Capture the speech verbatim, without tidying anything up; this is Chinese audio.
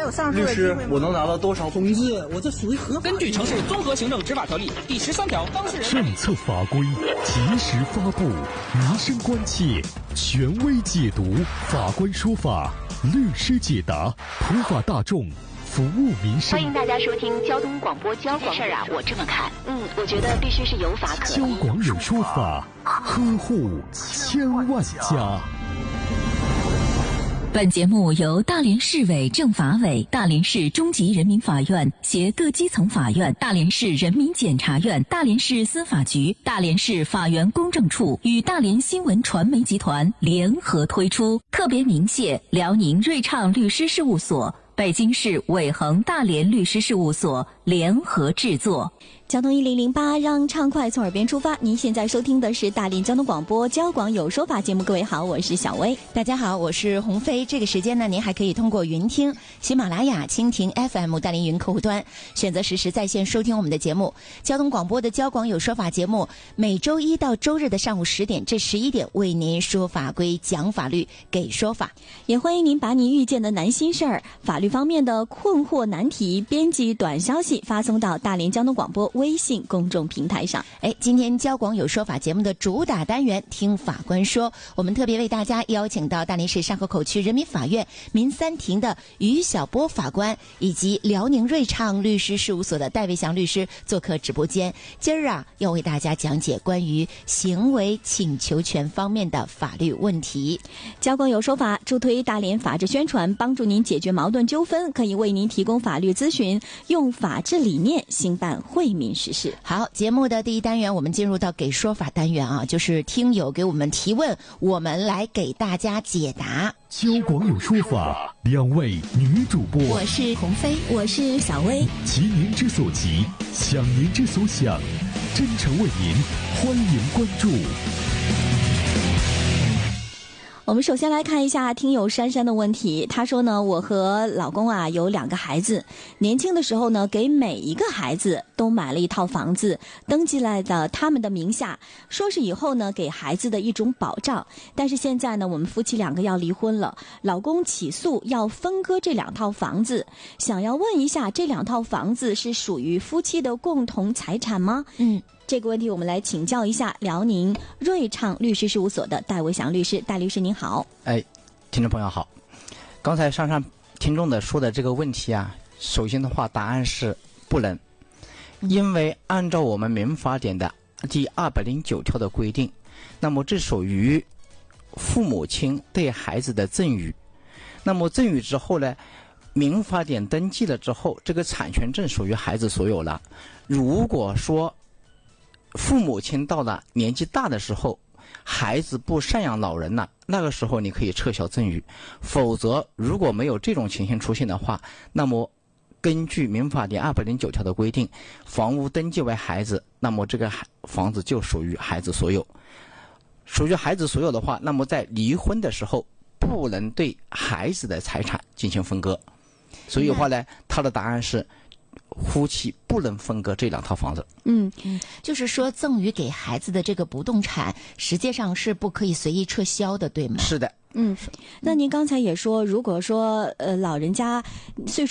有上诉的机会吗？ 律师，我能拿到多少？ 总之，我这属于合法。 根据《城市综合行政执法条例》第十三条，当事人政策法规及时发布，民生关切权威解读，法官说法，律师解答，普法大众，服务民生。 欢迎大家收听交通广播交广。事儿啊，我这么看，嗯，我觉得必须是有法可依。 交广有说法，呵护千万家。 本节目由大连市委政法委、大连市中级人民法院携各基层法院、大连市人民检察院、大连市司法局、大连市法源公证处与大连新闻传媒集团联合推出，特别鸣谢辽宁瑞畅律师事务所、北京市伟恒大连律师事务所联合制作。 交通一零零八，让畅快从耳边出发。您现在收听的是大连交通广播交广有说法节目。各位好，我是小薇。 大家好，我是鸿飞。这个时间呢，您还可以通过云听、喜马拉雅、蜻蜓 F M 大连云客户端选择实时在线收听我们的节目。交通广播的交广有说法节目，每周一到周日的上午十点至十一点为您说法规、讲法律、给说法。 也欢迎您把你遇见的难心事儿、法律方面的困惑难题，编辑短消息发送到大连交通广播微信公众平台上。 哎，今天交广有说法节目的主打单元听法官说，我们特别为大家邀请到大连市山河口区人民法院民三庭的于晓波法官以及辽宁瑞畅律师事务所的戴卫祥律师做客直播间。今儿啊，要为大家讲解关于行为请求权方面的法律问题。 交广有说法助推大连法治宣传，帮助您解决矛盾纠纷，可以为您提供法律咨询，用法治理念兴办惠民实事。 好，节目的第一单元我们进入到给说法单元啊，就是听友给我们提问，我们来给大家解答。 交广有说法，两位女主播， 我是鸿飞，我是小薇， 急您之所急，想您之所想，真诚为您，欢迎关注。 我们首先来看一下听友珊珊的问题。她说呢，我和老公啊有两个孩子，年轻的时候呢，给每一个孩子都买了一套房子，登记来的他们的名下，说是以后呢给孩子的一种保障。但是现在呢，我们夫妻两个要离婚了，老公起诉要分割这两套房子，想要问一下，这两套房子是属于夫妻的共同财产吗？嗯。这个问题我们来请教一下辽宁瑞畅律师事务所的戴卫祥律师。戴律师您好。 哎，听众朋友好。刚才上上听众的说的这个问题啊，首先的话答案是不能，因为按照我们民法典的第二百零九条的规定，那么这属于父母亲对孩子的赠与，那么赠与之后呢，民法典登记了之后，这个产权证属于孩子所有了。如果说父母亲到了年纪大的时候，孩子不赡养老人了，那个时候你可以撤销赠与。否则如果没有这种情形出现的话，那么根据民法典二百零九条的规定，房屋登记为孩子，那么这个房子就属于孩子所有。属于孩子所有的话，那么在离婚的时候不能对孩子的财产进行分割。所以的话呢，他的答案是夫妻不能分割这两套房子。 嗯嗯，就是说赠与给孩子的这个不动产，实际上是不可以随意撤销的，对吗？ 是的。 嗯，那您刚才也说，如果说呃老人家岁数